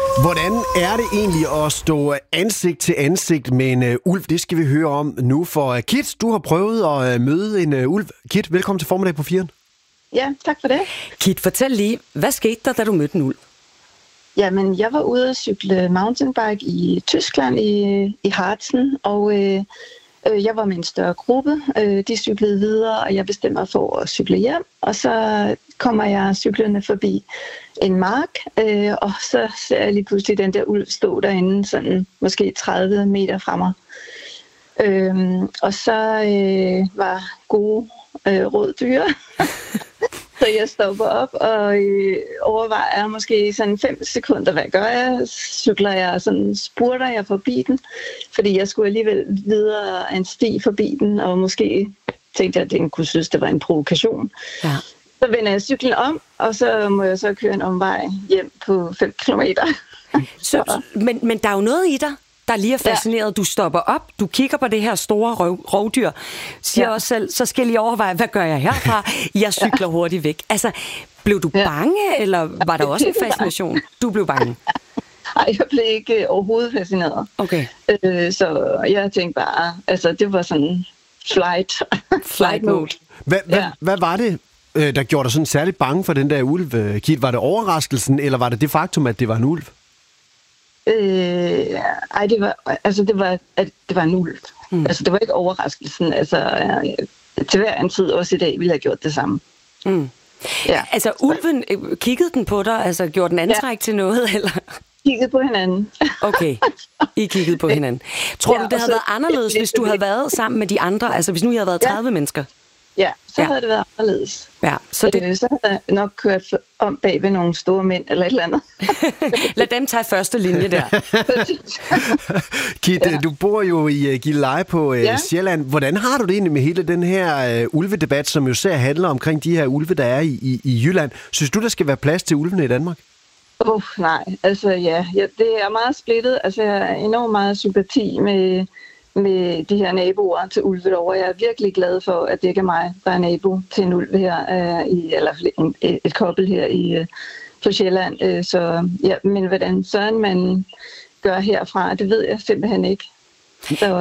Hvordan er det egentlig at stå ansigt til ansigt med en ulv? Det skal vi høre om nu. For Kit, du har prøvet at møde en ulv. Kit, velkommen til Formiddag på 4'eren. Ja, tak for det. Kit, fortæl lige, hvad skete der, da du mødte en ulv? Jamen, jeg var ude at cykle mountainbike i Tyskland, i Harzen, og jeg var med en større gruppe. De cyklede videre, og jeg bestemte mig for at cykle hjem. Og så kommer jeg cyklende forbi en mark, og så ser jeg lige pludselig den der ulv stå derinde, sådan måske 30 meter fra mig. Og så var gode råd dyre. Så jeg stopper op og overvejer måske sådan 5 sekunder, hvad gør jeg? Cykler jeg, sådan spurter jeg forbi den, fordi jeg skulle alligevel videre en sti forbi den, og måske tænkte jeg, at den kunne synes, det var en provokation. Ja. Så vender jeg cyklen om, og så må jeg så køre en omvej hjem på 5 kilometer. Men der er jo noget i dig, der lige er fascineret. Ja. Du stopper op, du kigger på det her store rovdyr, siger også selv, så skal jeg lige overveje, hvad gør jeg herfra? Jeg cykler hurtigt væk. Altså, blev du bange, eller var der også en fascination? Du blev bange? Nej, jeg blev ikke overhovedet fascineret. Okay. Så jeg tænkte bare, altså det var sådan flight mode. Hvad var det, der gjorde dig sådan særligt bange for den der ulv, Kit? Var det overraskelsen, eller var det faktum, at det var en ulv? Det var en ulv. Altså, det var ikke overraskelsen. Altså, til hver en tid, også i dag, ville jeg have gjort det samme. Ja. Altså, ulven, kiggede den på dig? Altså, gjorde den antræk til noget, eller? Kiggede på hinanden. Okay, I kiggede på hinanden. Tror du, det havde været anderledes, hvis du havde været sammen med de andre? Altså, hvis nu I havde været 30 mennesker? Ja, så havde det været anderledes. Ja, så havde jeg nok kørt om bag ved nogle store mænd eller et eller andet. Lad dem tage første linje der. Kit, du bor jo i Gilleleje på Sjælland. Hvordan har du det egentlig med hele den her ulvedebat, som jo ser handler omkring de her ulve, der er i Jylland? Synes du, der skal være plads til ulvene i Danmark? Nej. Altså det er meget splittet. Altså jeg har enormt meget sympati med de her naboer til ulve derovre. Jeg er virkelig glad for, at det ikke er mig, der er nabo til en ulv her, eller et kobbel her på Sjælland. Men hvordan sådan man gør herfra, det ved jeg simpelthen ikke.